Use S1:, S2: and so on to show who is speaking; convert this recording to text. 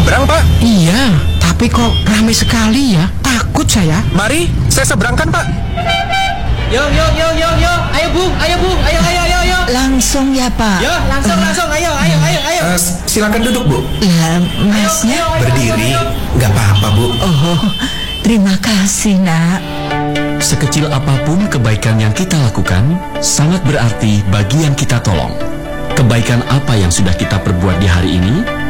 S1: nyebrang, Pak?
S2: Iya, tapi kok ramai sekali ya? Takut saya.
S1: Mari, saya seberangkan, Pak.
S3: Yo. Ayo Bung, ayo.
S4: Langsung ya Pak.
S3: Yo, langsung. Ayo.
S1: Silakan duduk, Bu.
S4: Lah, Masnya?
S1: Berdiri, nggak apa-apa, Bu.
S4: Oh, terima kasih nak.
S5: Sekecil apapun kebaikan yang kita lakukan, sangat berarti bagi yang kita tolong. Kebaikan apa yang sudah kita perbuat di hari ini